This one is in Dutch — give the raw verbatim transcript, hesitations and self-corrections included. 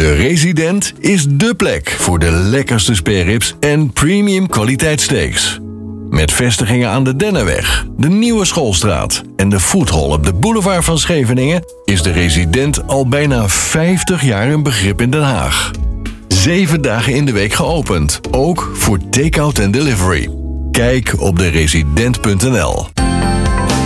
De Resident is dé plek voor de lekkerste spareribs en premium kwaliteitssteaks. Met vestigingen aan de Dennenweg, de Nieuwe Schoolstraat en de Foodhall op de boulevard van Scheveningen is de Resident al bijna vijftig jaar een begrip in Den Haag. Zeven dagen in de week geopend, ook voor take-out en delivery. Kijk op de resident punt n l.